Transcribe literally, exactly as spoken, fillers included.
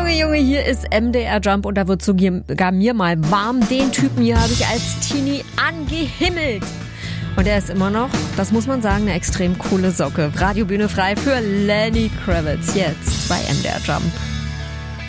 Junge, Junge, hier ist M D R Jump und da wird sogar mir mal warm. Den Typen hier habe ich als Teenie angehimmelt. Und er ist immer noch, das muss man sagen, eine extrem coole Socke. Radiobühne frei für Lenny Kravitz. Jetzt bei M D R Jump.